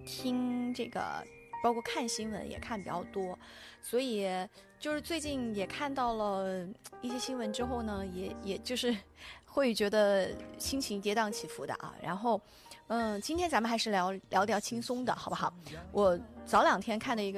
听这个，包括看新闻也看比较多，所以就是最近也看到了一些新闻之后呢，也就是会觉得心情跌宕起伏的啊。然后，今天咱们还是聊聊轻松的，好不好？我早2天看的一个